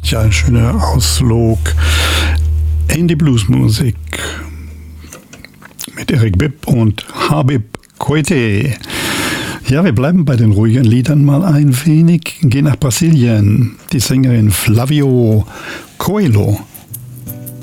Ja, ein schöner Ausflug in die Bluesmusik mit Eric Bibb und Habib Koité. Ja, wir bleiben bei den ruhigen Liedern mal ein wenig, gehen nach Brasilien. Die Sängerin Flavio Coelho